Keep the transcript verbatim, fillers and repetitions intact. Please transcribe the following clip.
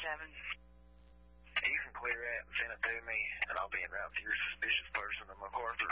seven. You can clear that and send it to me, and I'll be en route to your suspicious person in MacArthur.